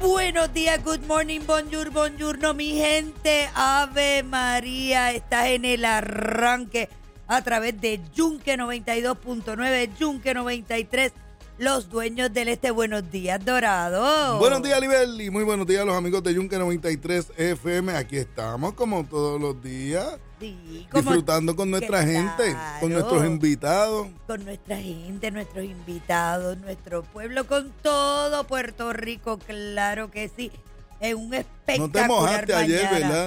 Buenos días, good morning, bonjour, buongiorno, mi gente. Ave María, estás en el arranque a través de Yunque 92.9, Yunque 93, los dueños del este. Buenos días, Dorado. Buenos días, Libel, y muy buenos días a los amigos de Yunque 93 FM. Aquí estamos, como todos los días, sí, disfrutando con nuestra gente, con nuestros invitados. Con nuestra gente, nuestros invitados, nuestro pueblo, con todo Puerto Rico, claro que sí. En un espectacular No te mojaste mañana. ayer, ¿verdad?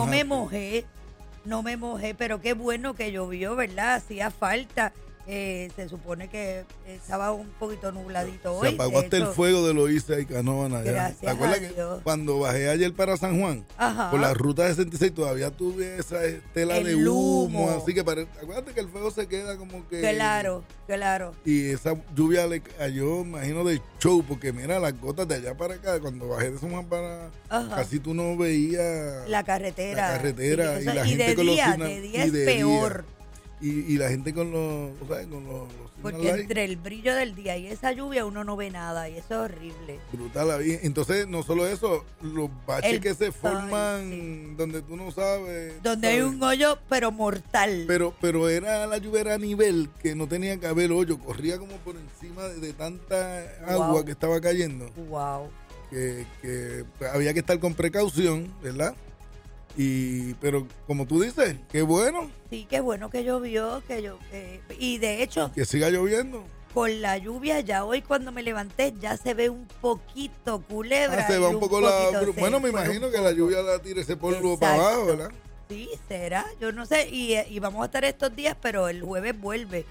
No me mojé, pero qué bueno que llovió, ¿verdad? Hacía falta. Se supone que estaba un poquito nubladito hoy. Se apagó hasta el fuego de Loíza y Canóvana allá. Gracias ¿Te acuerdas a que Dios. cuando bajé ayer para San Juan, Ajá. por la ruta 66, todavía tuve esa estela El de humo, humo. así que acuérdate que el fuego se queda como que... Claro. Y esa lluvia le cayó, imagino, de show, porque mira, las gotas de allá para acá, cuando bajé de San Juan para... Ajá. Casi tú no veías... La carretera. Sí, y la de gente con día, los de día es peor. Y la gente con los, ¿sabes? Con los Porque signal lights. entre el brillo del día y esa lluvia uno no ve nada y eso es horrible. Brutal ahí. Entonces, no solo eso, los baches El que se ay, forman sí. donde tú no sabes. Donde ¿sabes? hay un hoyo, pero mortal. Pero era la lluvia era a nivel que no tenía que haber hoyo. Corría como por encima de tanta agua Wow. que estaba cayendo. Wow. Que había que estar con precaución, ¿verdad? Pero como tú dices, qué bueno Sí, qué bueno que llovió, y de hecho, que siga lloviendo. con la lluvia ya hoy cuando me levanté ya se ve un poquito culebra. Se y va un poco la... poquito se Bueno, me fue imagino un que la poco. lluvia la tire ese polvo Exacto. para abajo, ¿verdad? Sí, será, yo no sé, y vamos a estar estos días, pero el jueves vuelve.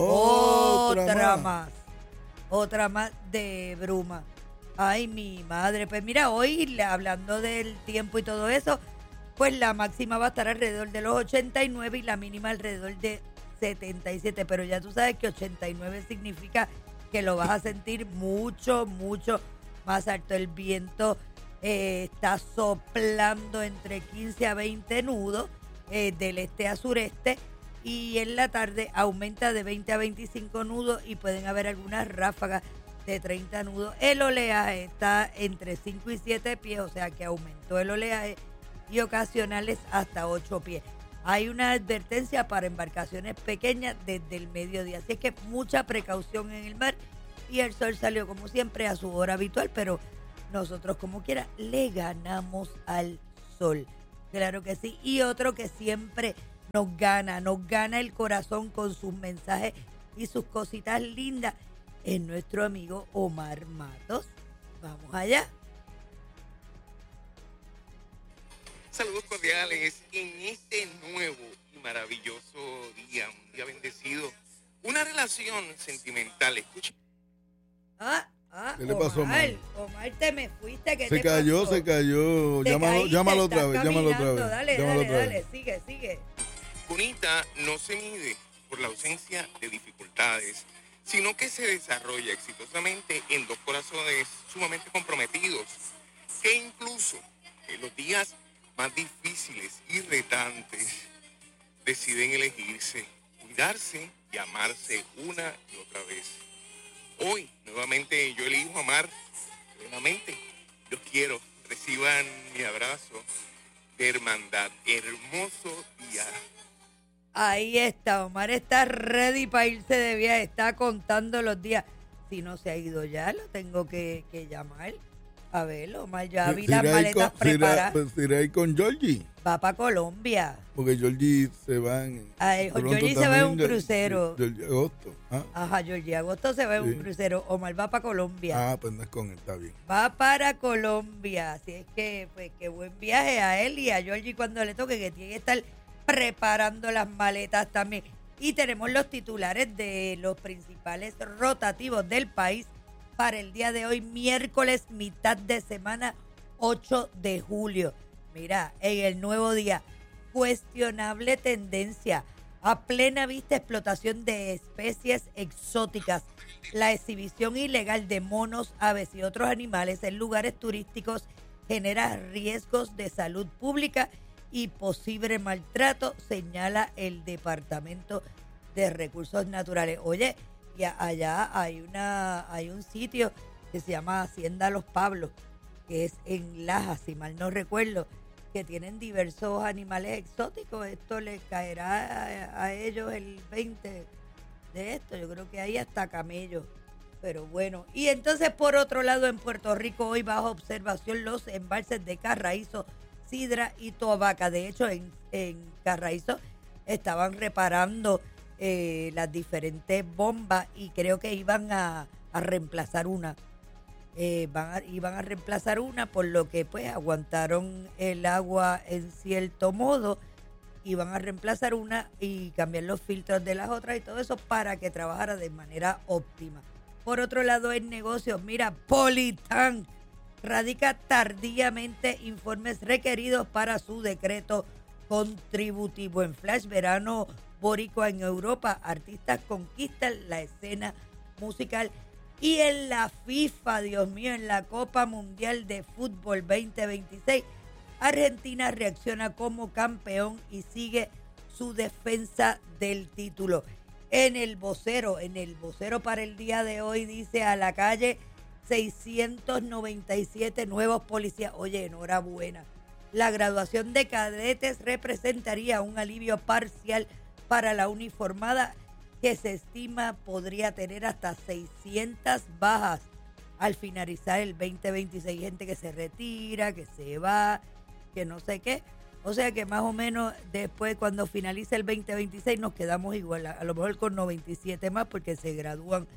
Otra más. Otra más de bruma. Ay, mi madre. Pues mira, hoy hablando del tiempo y todo eso, pues la máxima va a estar alrededor de los 89 y la mínima alrededor de 77. Pero ya tú sabes que 89 significa que lo vas a sentir mucho, mucho más alto. El viento está soplando entre 15 a 20 nudos del este a sureste. Y en la tarde aumenta de 20 a 25 nudos y pueden haber algunas ráfagas de 30 nudos. El oleaje está entre 5 y 7 pies, o sea que aumentó el oleaje, y ocasionales hasta 8 pies. Hay una advertencia para embarcaciones pequeñas desde el mediodía, así es que mucha precaución en el mar. Y el sol salió como siempre a su hora habitual, pero nosotros como quiera le ganamos al sol. Claro que sí. Y otro que siempre nos gana el corazón con sus mensajes y sus cositas lindas, es nuestro amigo Omar Matos. Vamos allá. Saludos cordiales en este nuevo y maravilloso día, un día bendecido, una relación sentimental. Escucha. ¿Qué le pasó, Omar? Omar? Omar, te me fuiste. ¿Qué Se te cayó, pasó? se cayó. Te caíste, Llámalo otra estás vez, llámalo otra caminando. vez. Dale, llámalo otra dale, vez. sigue. Bonita no se mide por la ausencia de dificultades, sino que se desarrolla exitosamente en dos corazones sumamente comprometidos, que incluso en los días más difíciles y retantes deciden elegirse, cuidarse y amarse una y otra vez. Hoy, nuevamente, yo elijo amar plenamente. Los quiero. Reciban mi abrazo de hermandad. Hermoso día. Ahí está, Omar está ready para irse de viaje, está contando los días. Si no se ha ido ya, lo tengo que llamar. A ver, Omar, ya vi las maletas preparadas. Pues iré ahí con Georgie, Va para Colombia. porque Georgie se va en... Ay, pronto Georgie se va en un también, crucero. Georgie agosto. Ajá, Georgie, agosto se va en un Sí. crucero. Omar va para Colombia. Pues no es con él, está bien. Va para Colombia. Así es que, pues, qué buen viaje a él y a Georgie cuando le toque, que tiene que estar preparando las maletas también. Y tenemos los titulares de los principales rotativos del país para el día de hoy, miércoles, mitad de semana, 8 de julio. Mira, en el Nuevo Día, cuestionable tendencia. A plena vista, explotación de especies exóticas. La exhibición ilegal de monos, aves y otros animales en lugares turísticos genera riesgos de salud pública y posible maltrato, señala el Departamento de Recursos Naturales. Oye, y allá hay un sitio que se llama Hacienda Los Pablos. que es en Laja, si mal no recuerdo, que tienen diversos animales exóticos. Esto les caerá a ellos el 20 de esto. Yo creo que hay hasta camellos. Pero bueno, y entonces por otro lado en Puerto Rico hoy bajo observación los embalses de Carraízo, Sidra y Toabaca. De hecho en Carraízo estaban reparando las diferentes bombas y creo que iban a reemplazar una. Iban a reemplazar una, por lo que pues aguantaron el agua en cierto modo. Iban a reemplazar una y cambiar los filtros de las otras y todo eso para que trabajara de manera óptima. Por otro lado, en negocios, mira, Politank radica tardíamente informes requeridos para su decreto contributivo. En Flash Verano Boricua en Europa, artistas conquistan la escena musical. Y en la FIFA, Dios mío, en la Copa Mundial de Fútbol 2026, Argentina reacciona como campeón y sigue su defensa del título. En el vocero para el día de hoy dice: a la calle 697 nuevos policías. Oye, enhorabuena. La graduación de cadetes representaría un alivio parcial para la uniformada, que se estima podría tener hasta 600 bajas al finalizar el 2026. Gente que se retira, que se va, que no sé qué. O sea que más o menos después, cuando finalice el 2026, nos quedamos igual, a lo mejor con 97 más, porque se gradúan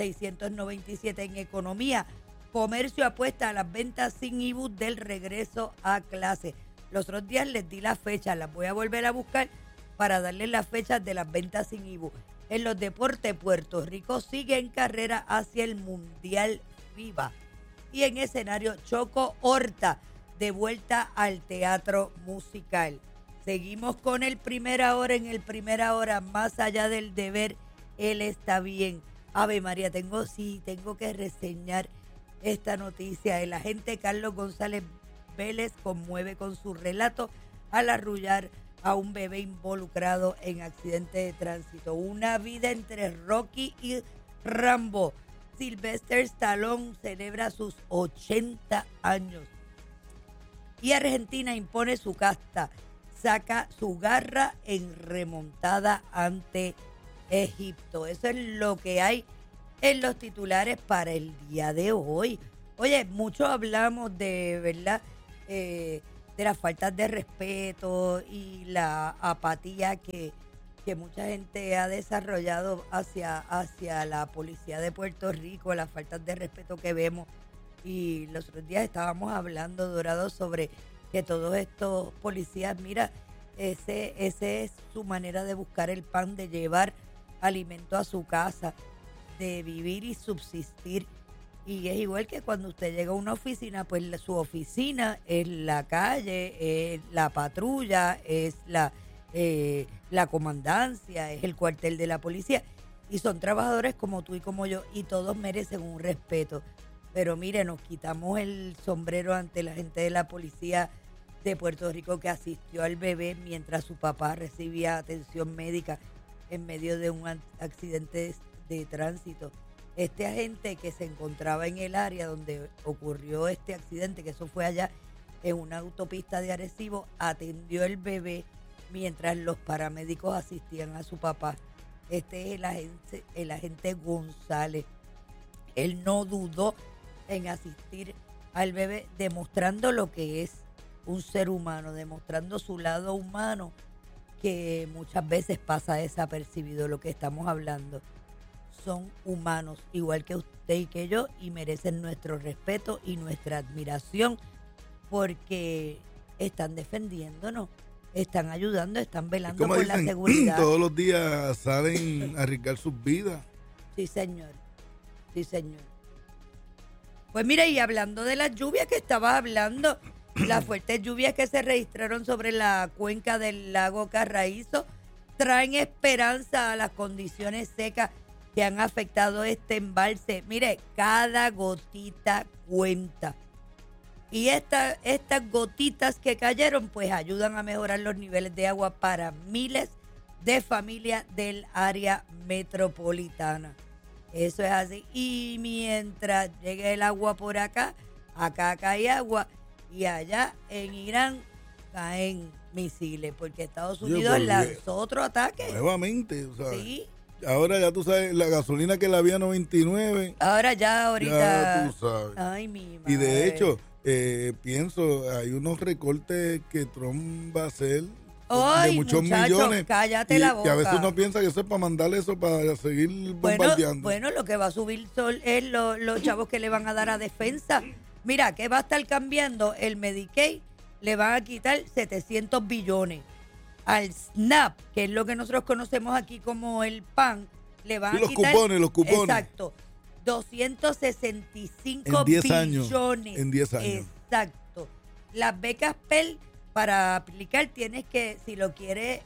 697 en economía. Comercio apuesta a las ventas sin IBU del regreso a clase. Los otros días les di las fechas, las voy a volver a buscar para darles las fechas de las ventas sin IBU. En los deportes, Puerto Rico sigue en carrera hacia el Mundial FIBA. Y en escenario, Choco Horta de vuelta al teatro musical. Seguimos con el Primera Hora. En el Primera Hora, más allá del deber, él está bien. Ave María, tengo que reseñar esta noticia. El agente Carlos González Vélez conmueve con su relato al arrullar a un bebé involucrado en accidente de tránsito. Una vida entre Rocky y Rambo. Sylvester Stallone celebra sus 80 años. Y Argentina impone su casta, saca su garra en remontada ante Egipto. Eso es lo que hay en los titulares para el día de hoy. Oye, mucho hablamos de, ¿verdad?, de las faltas de respeto y la apatía que mucha gente ha desarrollado hacia la policía de Puerto Rico, las faltas de respeto que vemos. Y los otros días estábamos hablando, Dorado, sobre que todos estos policías, mira, ese es su manera de buscar el pan, de llevar alimento a su casa, de vivir y subsistir. Y es igual que cuando usted llega a una oficina, pues su oficina es la calle, es la patrulla, es la comandancia, es el cuartel de la policía. Y son trabajadores como tú y como yo, y todos merecen un respeto. Pero mire, nos quitamos el sombrero ante la gente de la policía de Puerto Rico que asistió al bebé mientras su papá recibía atención médica en medio de un accidente de tránsito. Este agente que se encontraba en el área donde ocurrió este accidente, que eso fue allá en una autopista de Arecibo, atendió el bebé mientras los paramédicos asistían a su papá. Este es el agente González. Él no dudó en asistir al bebé, demostrando lo que es un ser humano, demostrando su lado humano, que muchas veces pasa desapercibido. Lo que estamos hablando son humanos, igual que usted y que yo, y merecen nuestro respeto y nuestra admiración, porque están defendiéndonos, están ayudando, están velando por la seguridad. Todos los días salen a arriesgar sus vidas. Sí, señor. Sí, señor. Pues mira, y hablando de las lluvias que estabas hablando, las fuertes lluvias que se registraron sobre la cuenca del lago Carraízo traen esperanza a las condiciones secas que han afectado este embalse. Mire, cada gotita cuenta. Y estas gotitas que cayeron, pues ayudan a mejorar los niveles de agua para miles de familias del área metropolitana. Eso es así. Y mientras llegue el agua por acá, acá cae agua y allá en Irán caen misiles, porque Estados Unidos lanzó otro ataque. Nuevamente, o sea, Sí. ahora ya tú sabes, la gasolina que la había 99, Ahora ahorita. ya tú sabes. Ay, mi madre. Y de hecho, pienso, hay unos recortes que Trump va a hacer Ay, de muchos muchacho, millones. cállate la Que a veces boca. uno piensa que eso es para mandarle eso para seguir bombardeando. Bueno, lo que va a subir es los chavos que le van a dar a defensa. Mira, que va a estar cambiando el Medicaid, le van a quitar 700 billones. Al SNAP, que es lo que nosotros conocemos aquí como el PAN, le van Sí, a quitar... los cupones. Exacto. 265 En 10 años, billones. en 10 años. Exacto. Las becas Pell, para aplicar, tienes que, si lo quieres...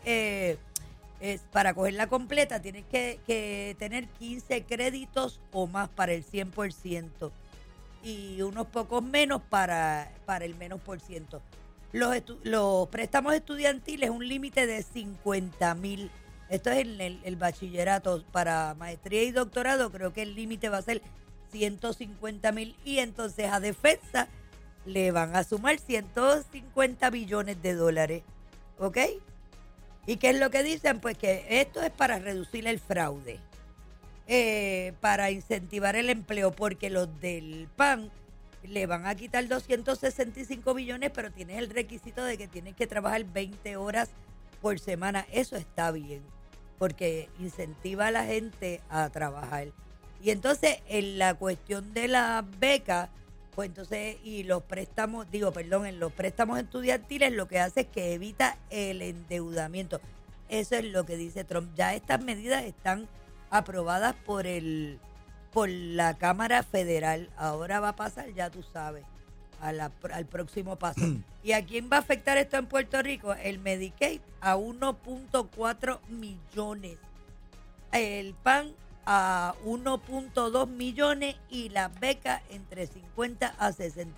para cogerla completa tienes que tener 15 créditos o más para el 100% y unos pocos menos para el menos por ciento. Los préstamos estudiantiles un límite de 50,000. Esto es en el bachillerato. Para maestría y doctorado creo que el límite va a ser 150,000 y entonces a defensa le van a sumar 150 billones de dólares. ¿Ok? ¿Y qué es lo que dicen? Pues que esto es para reducir el fraude, para incentivar el empleo, porque los del PAN le van a quitar 265 billones, pero tienes el requisito de que tienes que trabajar 20 horas por semana. Eso está bien, porque incentiva a la gente a trabajar. Y entonces, en la cuestión de la beca, pues entonces, y los préstamos, en los préstamos estudiantiles lo que hace es que evita el endeudamiento. Eso es lo que dice Trump. Ya estas medidas están aprobadas por la Cámara Federal. Ahora va a pasar, ya tú sabes, al próximo paso. ¿Y a quién va a afectar esto en Puerto Rico? El Medicaid a 1.4 millones. El PAN a 1.2 millones y las becas entre 50 a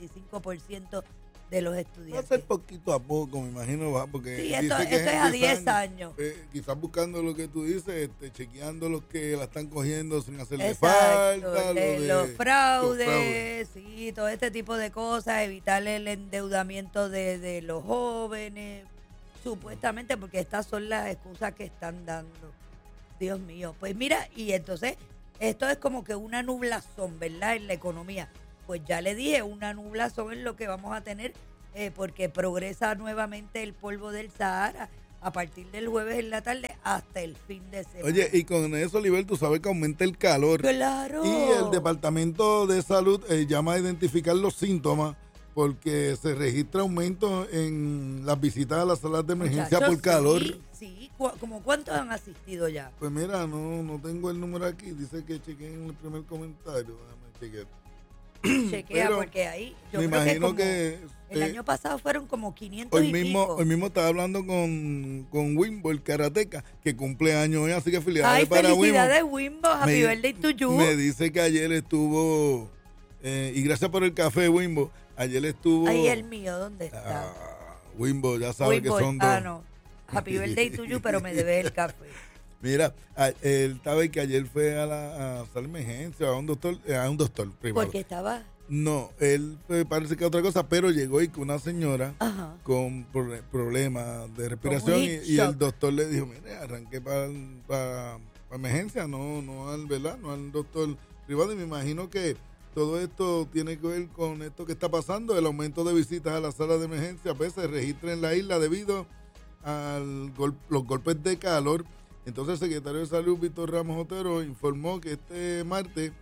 65% de los Va a estudiantes. ser poquito a poco, me imagino, va, porque Sí, dice esto que es a 10 años. Quizás buscando lo que tú dices, chequeando los que la están cogiendo sin hacerle Exacto, falta, los fraudes, sí, todo este tipo de cosas, evitar el endeudamiento de los jóvenes, supuestamente, porque estas son las excusas que están dando. Dios mío, pues mira, y entonces esto es como que una nublazón, ¿verdad? En la economía. Pues ya le dije, una nublazón es lo que vamos a tener, porque progresa nuevamente el polvo del Sahara a partir del jueves en la tarde hasta el fin de semana. Oye, y con eso, Oliver, tú sabes que aumenta el calor. ¡Claro! Y el Departamento de Salud llama a identificar los síntomas porque se registra aumento en las visitas a las salas de emergencia Muchachos, por calor. Sí. ¿Como cuántos han asistido ya? Pues mira, no tengo el número aquí. Dice que chequeé en el primer comentario. Déjame chequear. Chequea, Pero porque ahí yo me creo imagino que que el año pasado fueron como 500 hoy y mismo pico. estaba hablando con Wimbo, el karateca, que cumple años hoy, así que Ay, felicidades para Wimbo. felicidades, Wimbo. Happy Me- birthday to you. Me dice que ayer estuvo, y gracias por el café, Wimbo. Ayer estuvo. Ahí el mío, ¿dónde está? Wimbo, ya sabe Wimbo, que son dos. no. Happy birthday to you, pero me debes el café. Mira, él sabe que ayer fue a la sala de emergencia, a un doctor privado. Porque estaba... No, él parece que otra cosa, pero llegó y con una señora Ajá. con problemas de respiración heat y el shock. doctor le dijo, mire, arranqué para emergencia, no al doctor privado. Y me imagino que todo esto tiene que ver con esto que está pasando, el aumento de visitas a las salas de emergencia, pues se registra en la isla debido a los golpes de calor. Entonces el secretario de Salud, Víctor Ramos Otero, informó que este martes,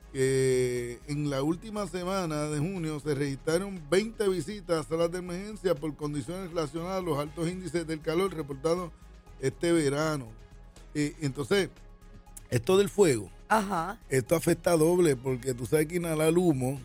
que en la última semana de junio se registraron 20 visitas a salas de emergencia por condiciones relacionadas a los altos índices del calor reportados este verano. Entonces, esto del fuego, Ajá. esto afecta doble porque tú sabes que inhalar humo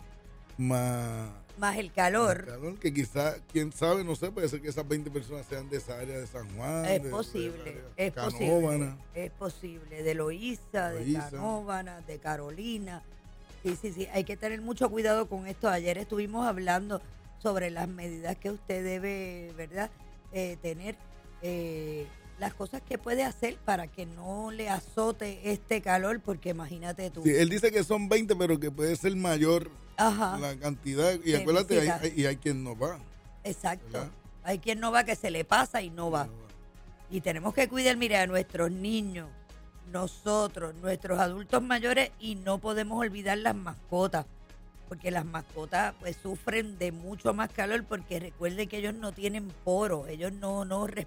Más el calor. que quizás, quién sabe, no sé, puede ser que esas 20 personas sean de esa área de San Juan. Es de posible, área es Canóvana. posible. Es posible. De Loíza, de Loíza. Canóvana, de Carolina. Sí. Hay que tener mucho cuidado con esto. Ayer estuvimos hablando sobre las medidas que usted debe, ¿verdad? Tener. Las cosas que puede hacer para que no le azote este calor, porque imagínate tú. Sí, él dice que son 20, pero que puede ser mayor Ajá. la cantidad. Y De acuérdate, visitas. hay quien no va. Exacto. ¿Verdad? Hay quien no va, que se le pasa y no va. Y tenemos que cuidar, mire, a nuestros niños, nosotros, nuestros adultos mayores, y no podemos olvidar las mascotas, porque las mascotas pues sufren de mucho más calor, porque recuerde que ellos no tienen poros, ellos no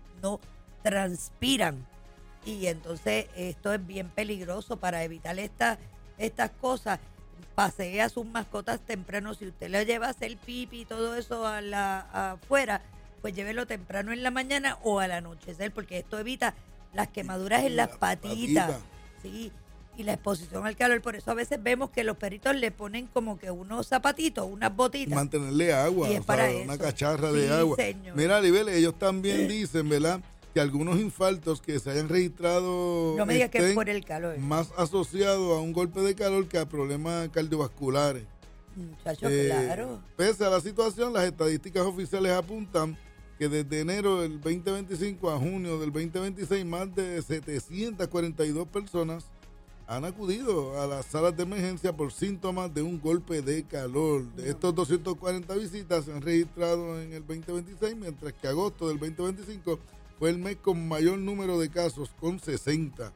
transpiran, y entonces esto es bien peligroso. Para evitar estas cosas, pasee a sus mascotas temprano. Si usted le lleva a hacer pipi y todo eso afuera, pues llévelo temprano en la mañana o al anochecer, porque esto evita las quemaduras en las patitas. Sí, y la exposición al calor. Por eso a veces vemos que los perritos le ponen como que unos zapatitos, unas botitas. Mantenerle agua, Y es para una eso. cacharra Sí, de agua. señor. Mira, Libele, ellos también dicen, ¿verdad?, que algunos infartos que se hayan registrado No me digas que es estén por el calor. más asociados a un golpe de calor que a problemas cardiovasculares. Muchachos, claro. Pese a la situación, las estadísticas oficiales apuntan que desde enero del 2025 a junio del 2026, más de 742 personas han acudido a las salas de emergencia por síntomas de un golpe de calor. De estos 240 visitas se han registrado en el 2026, mientras que agosto del 2025 fue el mes con mayor número de casos, con 60.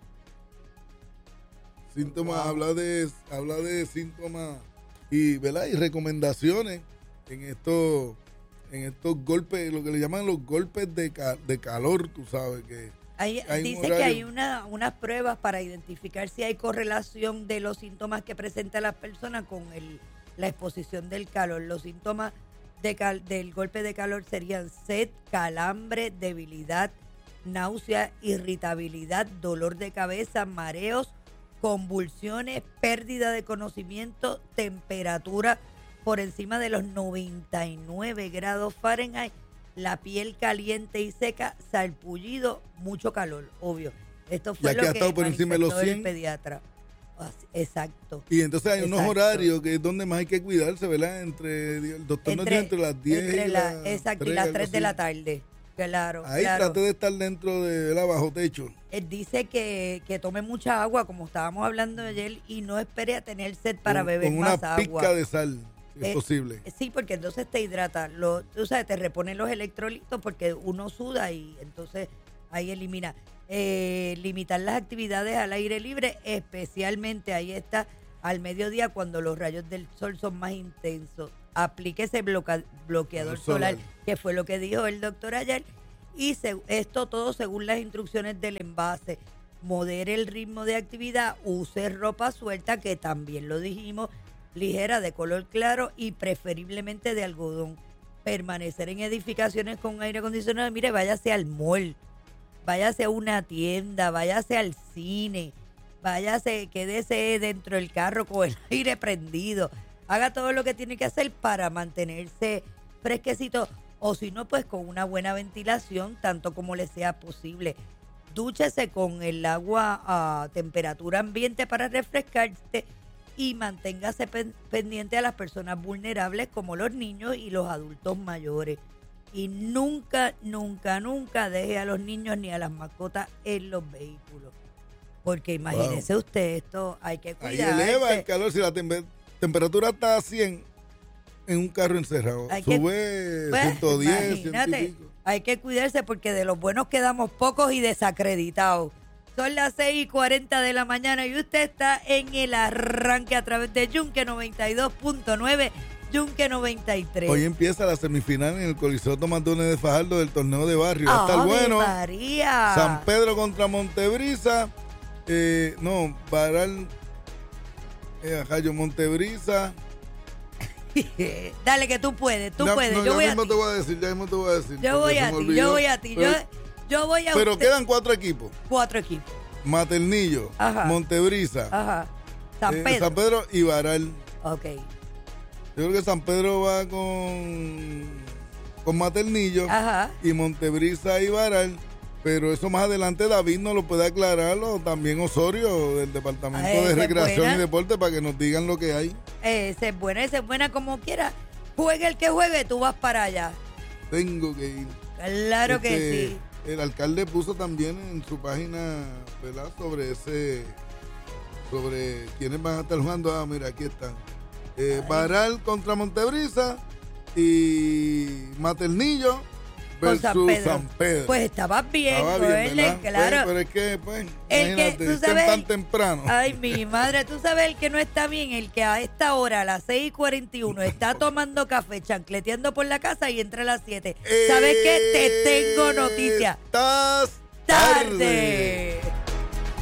Síntomas, habla de síntomas y, ¿verdad?, y recomendaciones en estos golpes, lo que le llaman los golpes de calor, tú sabes que Dice que hay unas pruebas para identificar si hay correlación de los síntomas que presenta la persona con la exposición del calor. Los síntomas del golpe de calor serían sed, calambre, debilidad, náusea, irritabilidad, dolor de cabeza, mareos, convulsiones, pérdida de conocimiento, temperatura por encima de los 99 grados Fahrenheit, la piel caliente y seca, salpullido, mucho calor, obvio. Esto fue ya lo que ha que estado por encima de los manifestó 100. el pediatra. Exacto. Y entonces hay unos Exacto. horarios que es donde más hay que cuidarse, ¿verdad? El doctor nos dice entre las 10 y las 3, exacto, y las 3 de la tarde. Claro. Ahí claro. trate de estar dentro de la bajo techo. Él dice que tome mucha agua, como estábamos hablando ayer, y no espere a tener sed para beber con más una agua. pizca de sal, si es posible. Sí, porque entonces te hidrata. Tú sabes, te reponen los electrolitos porque uno suda y entonces ahí elimina. Limitar las actividades al aire libre, especialmente ahí está al mediodía cuando los rayos del sol son más intensos. Aplique ese bloqueador solar, que fue lo que dijo el doctor ayer. Y esto todo según las instrucciones del envase. Modere el ritmo de actividad, use ropa suelta, que también lo dijimos, ligera, de color claro y preferiblemente de algodón. Permanecer en edificaciones con aire acondicionado. Mire, váyase al mall, váyase a una tienda, váyase al cine, quédese dentro del carro con el aire prendido. Haga todo lo que tiene que hacer para mantenerse fresquecito, o si no, pues con una buena ventilación, tanto como le sea posible. Dúchese con el agua a temperatura ambiente para refrescarse y manténgase pendiente a las personas vulnerables como los niños y los adultos mayores. Y nunca, nunca, nunca deje a los niños ni a las mascotas en los vehículos. Porque imagínese usted, esto hay que Ahí cuidarse. eleva el calor. Si la temperatura está a 100 en un carro encerrado, sube 110, 100 y imagínate, pico. hay que cuidarse porque de los buenos quedamos pocos y desacreditados. Son las 6:40 de la mañana y usted está en el arranque a través de Yunque 92.9, Yunque 93. Hoy empieza la semifinal en el Coliseo Tomás Dunes de Fajardo del torneo de barrio. Va a estar bueno. María. San Pedro contra Montebrisa. Baral, Jayo Montebrisa. Dale, que tú puedes, tú Ya, puedes. no, Yo voy a ti. te voy a decir. Yo voy a ti, yo voy a ti. Yo voy a Pero usted. quedan 4 equipos. 4 equipos. Maternillo, Ajá. Montebrisa, Ajá. San Pedro. San Pedro y Baral. Ok. Yo creo que San Pedro va con Maternillo. Ajá. Y Montebrisa y Baral. Pero eso más adelante David nos lo puede aclarar, o también Osorio del Departamento de Esa es Recreación buena. y Deporte, para que nos digan lo que hay. Esa es buena como quiera. Juegue el que juegue, tú vas para allá. Tengo que ir. Claro que sí. El alcalde puso también en su página, ¿verdad?, sobre quiénes van a estar jugando. Mira, aquí están. Baral contra Montebrisa y Maternillo Con versus San Pedro. San Pedro. Pues estabas bien, Estaba Joel, ¿verdad? claro. Pero es que, pues, El que, imagínate, tú estén sabes, tan temprano. Ay, mi madre, tú sabes el que no está bien, el que a esta hora, a las 6:41, está tomando café, chancleteando por la casa y entra a las 7. ¿Sabes qué? Te tengo noticia. Estás Tarde.